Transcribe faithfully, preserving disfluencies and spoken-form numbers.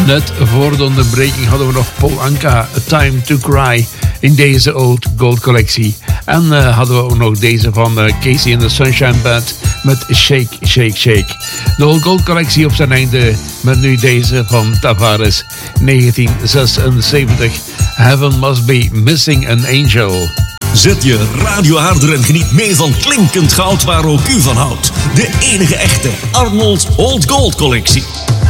Net voor de onderbreking hadden we nog Paul Anka, A Time to Cry, in deze Old Gold collectie. En uh, hadden we ook nog deze van uh, Casey and the Sunshine Band met Shake, Shake, Shake. De Old Gold collectie op zijn einde met nu deze van Tavares, negentien zesenzeventig. Heaven Must Be Missing an Angel. Zet je radio harder en geniet mee van klinkend goud waar ook u van houdt. De enige echte Arnold Old Gold collectie.